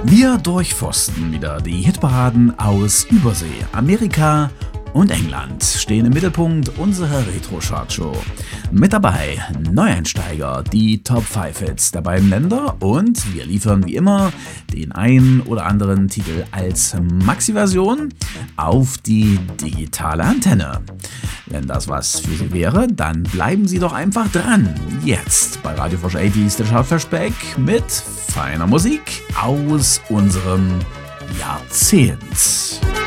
Wir durchforsten wieder die Hitparaden aus Übersee. Amerika und England stehen im Mittelpunkt unserer Retro-Chart-Show. Mit dabei Neueinsteiger, die Top 5 Hits der beiden Länder, und wir liefern wie immer den einen oder anderen Titel als Maxi-Version auf die digitale Antenne. Wenn das was für Sie wäre, dann bleiben Sie doch einfach dran. Jetzt bei Radio Frosch 80s der Chartflashback mit feiner Musik aus unserem Jahrzehnt.